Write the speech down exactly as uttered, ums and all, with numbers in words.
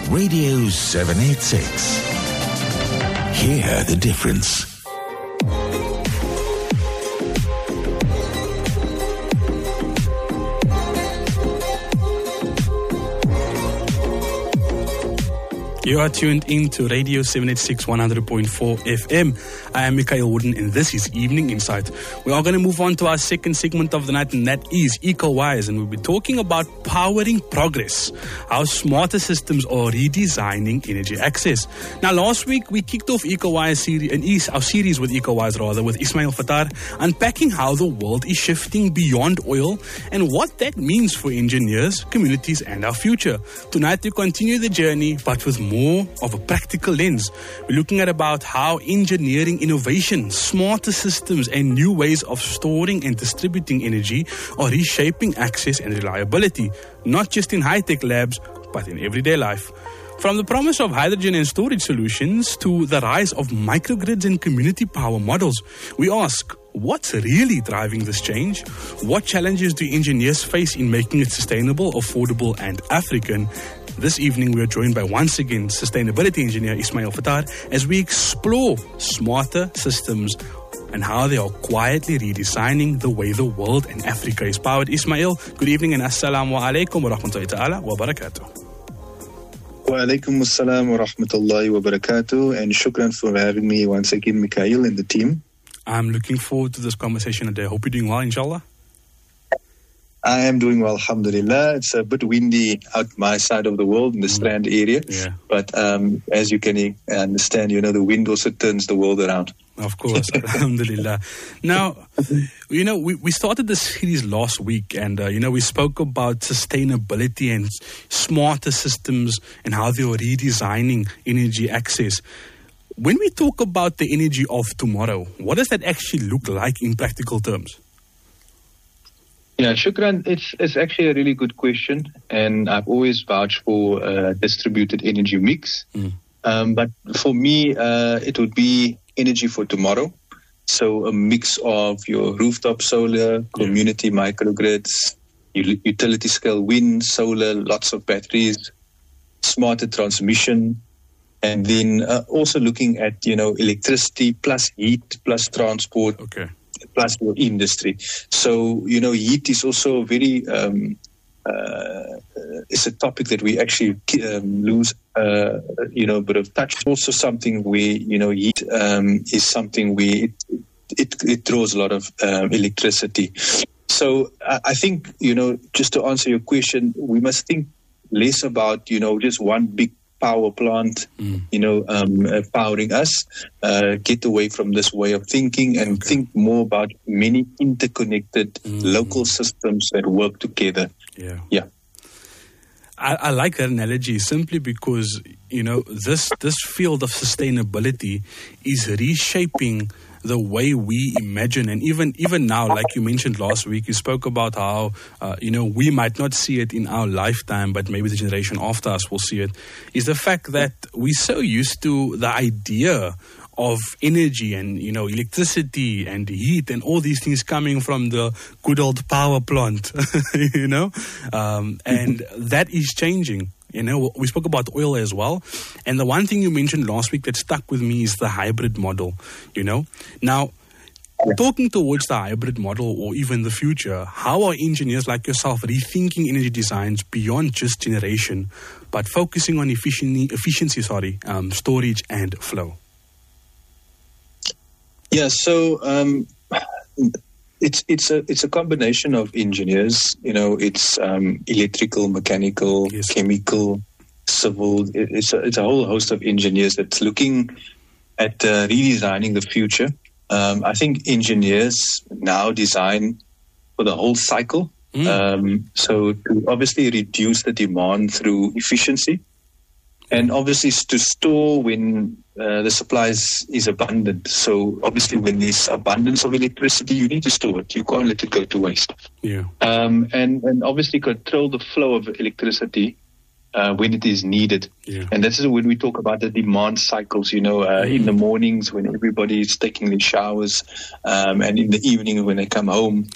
Radio seven eighty-six. Hear the difference. You are tuned in to Radio seven eighty-six one hundred point four F M. I am Mikhail Wooden and this is Evening Insight. We are going to move on to our second segment of the night, and that is EcoWise, and we'll be talking about powering progress, how smarter systems are redesigning energy access. Now, last week we kicked off EcoWise series, and our series with EcoWise rather, with Ismail Fattar, unpacking how the world is shifting beyond oil and what that means for engineers, communities and our future. Tonight we continue the journey, but with more more of a practical lens. We're looking at about how engineering innovation, smarter systems and new ways of storing and distributing energy are reshaping access and reliability, not just in high-tech labs, but in everyday life. From the promise of hydrogen and storage solutions to the rise of microgrids and community power models, we ask, what's really driving this change? What challenges do engineers face in making it sustainable, affordable and African? This evening we are joined by once again sustainability engineer Ismail Fattar as we explore smarter systems and how they are quietly redesigning the way the world and Africa is powered. Ismail, good evening and assalamu alaikum wa rahmatullahi ta'ala wa barakatuh. Wa alaikum assalam wa rahmatullahi wa barakatuh, and shukran for having me once again, Mikhail and the team. I'm looking forward to this conversation today. Hope you're doing well, inshallah. I am doing well, alhamdulillah. It's a bit windy out my side of the world in the mm. Strand area. Yeah. But um, as you can understand, you know, the wind also turns the world around. Of course, alhamdulillah. Now, you know, we, we started this series last week and, uh, you know, we spoke about sustainability and smarter systems and how they are redesigning energy access. When we talk about the energy of tomorrow, what does that actually look like in practical terms? Yeah, shukran. It's it's actually a really good question, and I've always vouched for a distributed energy mix. Mm. Um, but for me, uh, it would be energy for tomorrow. So a mix of your rooftop solar, community yeah. microgrids, utility scale wind, solar, lots of batteries, smarter transmission, and then uh, also looking at, you know, electricity plus heat plus transport. Okay. Plus your industry. So, you know, heat is also very, um, uh, it's a topic that we actually um, lose, uh, you know, a bit of touch. Also something where, you know, heat um, is something where it, it, it draws a lot of um, electricity. So I, I think, you know, just to answer your question, we must think less about, you know, just one big power plant, mm. you know, um, uh, powering us, uh, get away from this way of thinking and okay. think more about many interconnected mm. local systems that work together. Yeah. Yeah. I, I like that analogy simply because, you know, this, this field of sustainability is reshaping the way we imagine, and even even now, like you mentioned last week, you spoke about how, uh, you know, we might not see it in our lifetime, but maybe the generation after us will see it, is the fact that we're so used to the idea of energy and, you know, electricity and heat and all these things coming from the good old power plant, you know, um, and that is changing. You know, we spoke about oil as well. And the one thing you mentioned last week that stuck with me is the hybrid model, you know. Now, talking towards the hybrid model or even the future, how are engineers like yourself rethinking energy designs beyond just generation, but focusing on efficiency, efficiency sorry, um, storage and flow? Yeah, so um, it's it's a it's a combination of engineers. You know, it's um, electrical, mechanical, yes. chemical, civil. It, it's a, it's a whole host of engineers that's looking at uh, redesigning the future. Um, I think engineers now design for the whole cycle. Mm. Um, so to obviously reduce the demand through efficiency, and obviously to store when uh, the supply is, is abundant. So obviously when there's abundance of electricity, you need to store it. You can't let it go to waste. Yeah. Um, and, and obviously control the flow of electricity uh, when it is needed. Yeah. And this is when we talk about the demand cycles, you know, uh, mm. in the mornings when everybody is taking their showers, um, and in the evening when they come home.